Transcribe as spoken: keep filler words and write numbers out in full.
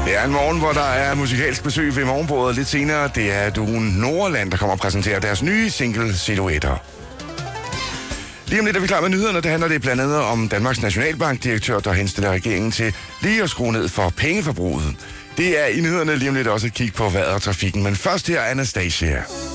Det er en morgen, hvor der er musikalsk besøg ved morgenbordet. Lidt senere, det er Duen Nordland, der kommer og præsenterer deres nye single Silhouetter. Lige om lidt er vi klar med nyhederne. Det handler det blandt andet om Danmarks Nationalbankdirektør, der henstiller regeringen til lige at skrue ned for pengeforbruget. Det er i nyhederne lige om lidt også et kig på vejret og trafikken. Men først her Anastasia.